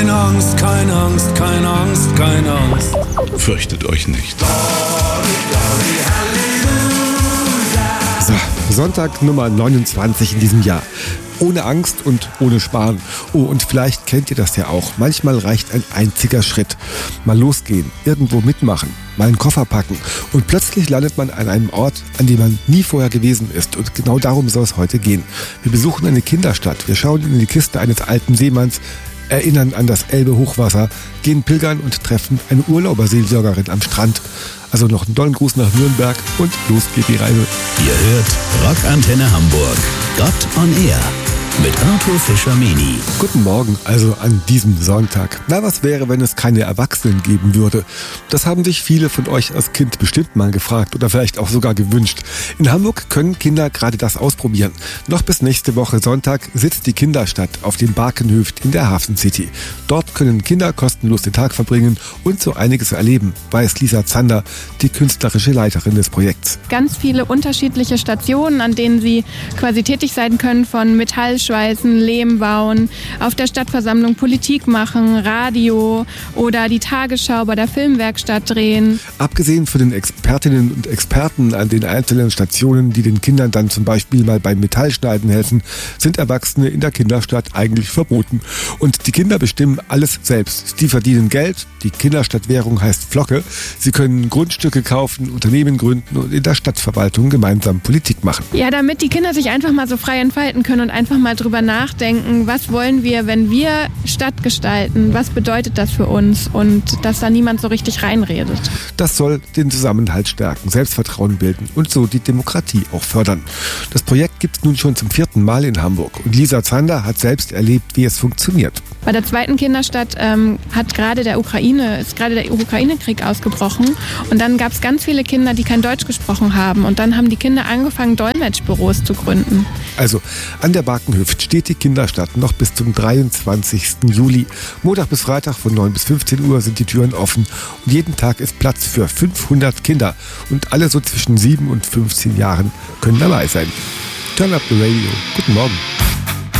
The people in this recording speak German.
Keine Angst, keine Angst, keine Angst, keine Angst. Fürchtet euch nicht. So, Sonntag Nummer 29 in diesem Jahr. Ohne Angst und ohne Sparen. Oh, und vielleicht kennt ihr das ja auch. Manchmal reicht ein einziger Schritt. Mal losgehen, irgendwo mitmachen, mal einen Koffer packen. Und plötzlich landet man an einem Ort, an dem man nie vorher gewesen ist. Und genau darum soll es heute gehen. Wir besuchen eine Kinderstadt. Wir schauen in die Kiste eines alten Seemanns, erinnern an das Elbe-Hochwasser, gehen pilgern und treffen eine Urlauberseelsorgerin am Strand. Also noch einen tollen Gruß nach Nürnberg und los geht die Reise. Ihr hört Rockantenne Hamburg. Gott on Air mit Arthur Fischer-Meni. Guten Morgen, also an diesem Sonntag. Na, was wäre, wenn es keine Erwachsenen geben würde? Das haben sich viele von euch als Kind bestimmt mal gefragt oder vielleicht auch sogar gewünscht. In Hamburg können Kinder gerade das ausprobieren. Noch bis nächste Woche Sonntag sitzt die Kinderstadt auf dem Barkenhöft in der Hafen City. Dort können Kinder kostenlos den Tag verbringen und so einiges erleben, weiß Lisa Zander, die künstlerische Leiterin des Projekts. Ganz viele unterschiedliche Stationen, an denen sie quasi tätig sein können, von Metallschweißen, Lehm bauen, auf der Stadtversammlung Politik machen, Radio oder die Tagesschau bei der Filmwerkstatt drehen. Abgesehen von den Expertinnen und Experten an den einzelnen Stationen, die den Kindern dann zum Beispiel mal beim Metallschneiden helfen, sind Erwachsene in der Kinderstadt eigentlich verboten. Und die Kinder bestimmen alles selbst. Die verdienen Geld, die Kinderstadtwährung heißt Flocke. Sie können Grundstücke kaufen, Unternehmen gründen und in der Stadtverwaltung gemeinsam Politik machen. Ja, damit die Kinder sich einfach mal so frei entfalten können und einfach mal drüber nachdenken, was wollen wir, wenn wir Stadt gestalten, was bedeutet das für uns und dass da niemand so richtig reinredet. Das soll den Zusammenhalt stärken, Selbstvertrauen bilden und so die Demokratie auch fördern. Das Projekt gibt es nun schon zum 4. Mal in Hamburg und Lisa Zander hat selbst erlebt, wie es funktioniert. Bei der zweiten Kinderstadt ist gerade der Ukraine-Krieg ausgebrochen und dann gab es ganz viele Kinder, die kein Deutsch gesprochen haben und dann haben die Kinder angefangen, Dolmetschbüros zu gründen. Also an der Barkenhöft steht die Kinderstadt noch bis zum 23. Juli. Montag bis Freitag von 9 bis 15 Uhr sind die Türen offen und jeden Tag ist Platz für 500 Kinder und alle so zwischen 7 und 15 Jahren können dabei sein. Turn up the radio. Guten Morgen.